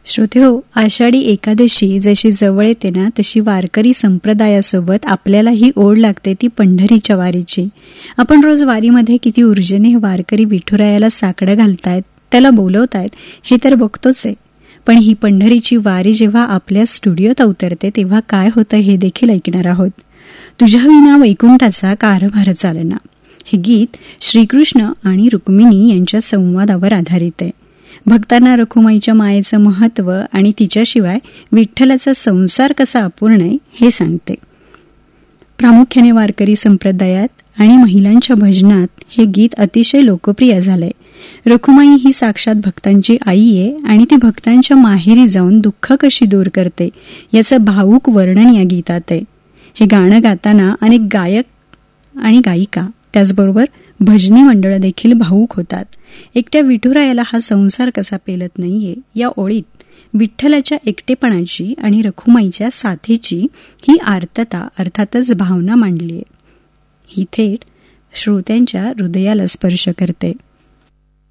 श्रोतेहो, आषाढी एकादशी जशी जवळ येते ना, तशी वारकरी संप्रदायासोबत आपल्यालाही ओढ लागते ती पंढरीच्या वारीची. आपण रोज वारीमध्ये किती ऊर्जेने वारकरी विठुरायाला साकडं घालतायत, त्याला बोलवतायत हे तर बघतोच आहे. पण ही पंढरीची वारी जेव्हा आपल्या स्टुडिओत अवतरते तेव्हा काय होतं हे देखील ऐकणार आहोत. तुझ्या विना वैकुंठाचा कारभार चालना हे गीत श्रीकृष्ण आणि रुक्मिणी यांच्या संवादावर आधारित आहे. भक्तांना रखुमाईच्या मायेचं महत्त्व आणि तिच्याशिवाय विठ्ठलाचा संसार कसा अपूर्ण आहे हे सांगते. प्रामुख्याने वारकरी संप्रदायात आणि महिलांच्या भजनात हे गीत अतिशय लोकप्रिय झालंय. रखुमाई ही साक्षात भक्तांची आई आहे आणि ती भक्तांच्या माहेरी जाऊन दुःख कशी दूर करते याचं भावूक वर्णन या गीतात आहे. हे गाणं गाताना अनेक गायक आणि गायिका त्याचबरोबर भजनी मंडळ देखील भावूक होतात. एकट्या विठुरायाला हा संसार कसा पेलत नाहीये या ओळीत विठ्ठलाच्या एकटेपणाची आणि रखुमाईच्या साथीची ही आर्तता अर्थातच भावना मांडलीय. ही थेट श्रोत्यांच्या हृदयाला स्पर्श करते.